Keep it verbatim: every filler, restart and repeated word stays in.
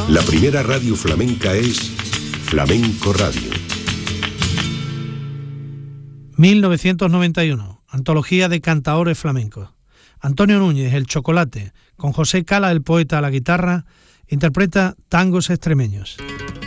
La primera radio flamenca es Flamenco Radio. mil novecientos noventa y uno, antología de cantaores flamencos. Antonio Núñez, el Chocolate, con José Cala, el poeta, a la guitarra, interpreta tangos extremeños.